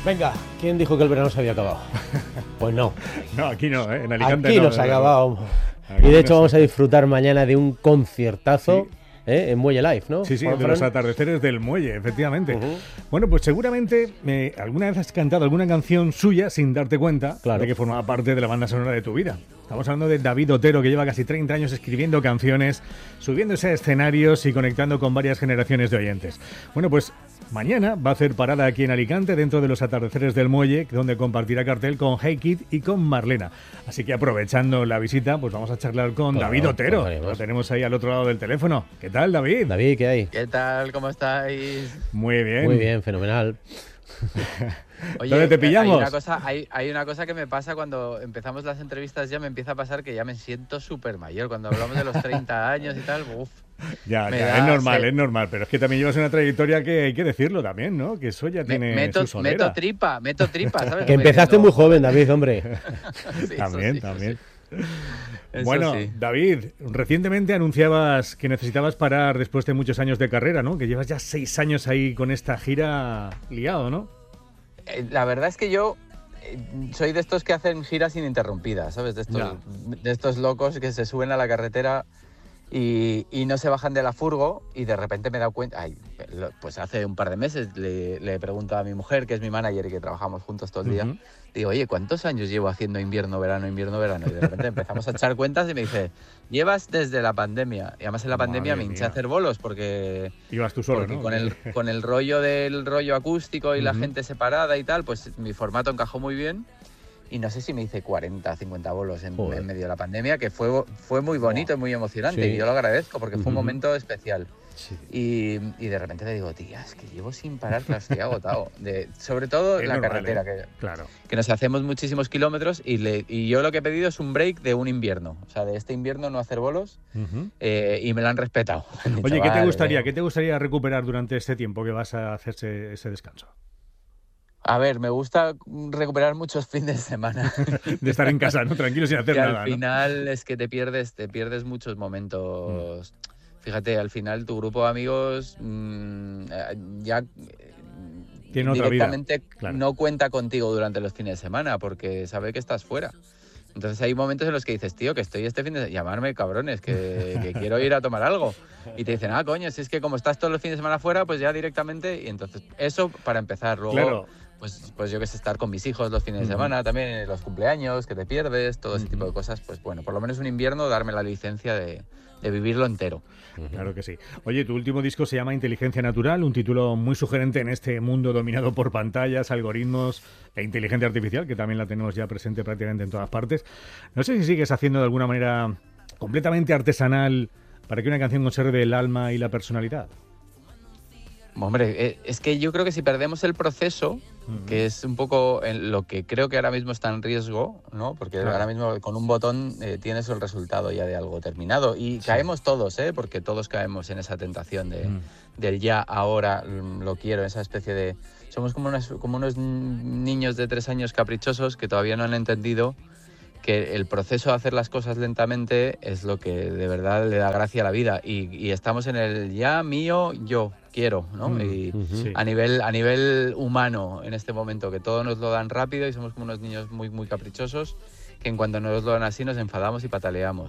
Venga, ¿quién dijo que el verano se había acabado? Pues no. No, aquí no, ¿eh? En Alicante Aquí no. nos ha acabado. Aquí Y de no hecho se- vamos a disfrutar mañana de un conciertazo, Sí. en Muelle Live, ¿no? Sí, Juan de los Fran. atardeceres del muelle, efectivamente. Ujú. Bueno, pues seguramente alguna vez has cantado alguna canción suya sin darte cuenta Claro. de que formaba parte de la banda sonora de tu vida. Estamos hablando de David Otero, que lleva casi 30 años escribiendo canciones, subiéndose a escenarios y conectando con varias generaciones de oyentes. Bueno, pues mañana va a hacer parada aquí en Alicante, dentro de los atardeceres del muelle, donde compartirá cartel con Hey Kid y con Marlena. Así que aprovechando la visita, pues vamos a charlar con Claro, David Otero. pues veremos. Lo tenemos ahí al otro lado del teléfono. ¿Qué tal, David? David, ¿qué hay? ¿Qué tal? ¿Cómo estáis? Muy bien. Muy bien, fenomenal. Oye, ¿Dónde te pillamos? Hay una cosa que me pasa cuando empezamos las entrevistas, ya me empieza a pasar que ya me siento súper mayor. Cuando hablamos de los 30 años y tal, uff. Ya, Me ya, da es normal, sed. es normal, pero es que también llevas una trayectoria que hay que decirlo también, ¿no? Que eso ya tiene su solera. Meto tripa, ¿sabes? Que Como empezaste diciendo, muy joven, David, hombre. sí, eso También, sí, eso también. sí. Eso Bueno, sí. David, recientemente anunciabas que necesitabas parar después de muchos años de carrera, ¿no? Que llevas ya 6 años ahí con esta gira liado, ¿no? La verdad es que yo soy de estos que hacen giras ininterrumpidas, ¿sabes? Ya. De estos locos que se suben a la carretera y no se bajan de la furgo y de repente me he dado cuenta, pues hace un par de meses le pregunto a mi mujer, que es mi manager y que trabajamos juntos todo el día, Ujú. digo, oye, ¿cuántos años llevo haciendo invierno, verano? Y de repente empezamos a echar cuentas y me dice, llevas desde la pandemia. Y además en la pandemia Madre me hinché mía. a hacer bolos porque Ibas tú solo, porque ¿no? con el rollo del rollo acústico y la Ujú. gente separada y tal, pues mi formato encajó muy bien. Y no sé si me hice 40, 50 bolos en Joder. medio de la pandemia, que fue muy bonito y muy emocionante. Sí. Y yo lo agradezco porque fue un Ujú. momento especial. Sí. Y de repente le digo, tía, es que llevo sin parar, claro, estoy agotado. Sobre todo Es la normal, carretera, ¿eh? Claro. que nos hacemos muchísimos kilómetros y yo lo que he pedido es un break de un invierno. O sea, de este invierno no hacer bolos Ujú. y me lo han respetado. Me han dicho, Oye, ¿qué te "Vale, gustaría? venga". ¿Qué te gustaría recuperar durante este tiempo que vas a hacerse ese descanso? A ver, me gusta recuperar muchos fines de semana. De estar en casa, ¿no? Tranquilo sin hacer Que nada, al final es que te pierdes muchos momentos. Fíjate, al final tu grupo de amigos ya Tiene otra vida, directamente claro. no cuenta contigo durante los fines de semana porque sabe que estás fuera. Entonces hay momentos en los que dices, tío, que estoy este fin de semana, llamarme cabrones, que quiero ir a tomar algo. Y te dicen, coño, si es que como estás todos los fines de semana fuera, pues ya directamente. Y entonces, eso para empezar. Luego, Claro. pues yo que sé, estar con mis hijos los fines de Ujú. semana, también en los cumpleaños, que te pierdes, todo ese Ujú. tipo de cosas. Pues bueno, por lo menos un invierno, darme la licencia de vivirlo entero. Claro que sí. Oye, tu último disco se llama Inteligencia Natural, un título muy sugerente en este mundo dominado por pantallas, algoritmos e inteligencia artificial, que también la tenemos ya presente prácticamente en todas partes. No sé si sigues haciendo de alguna manera completamente artesanal para que una canción conserve el alma y la personalidad. Hombre, es que yo creo que si perdemos el proceso, que es un poco en lo que creo que ahora mismo está en riesgo, ¿no? Porque Claro. ahora mismo con un botón tienes el resultado ya de algo terminado. Y caemos todos, porque todos caemos en esa tentación del ya, ahora, lo quiero, esa especie de... Somos como unos niños de 3 años caprichosos que todavía no han entendido que el proceso de hacer las cosas lentamente es lo que de verdad le da gracia a la vida. Y estamos en el ya, mío, yo quiero, ¿no? Y Sí. a nivel humano en este momento, que todo nos lo dan rápido y somos como unos niños muy, muy caprichosos, que en cuanto nos lo dan así nos enfadamos y pataleamos.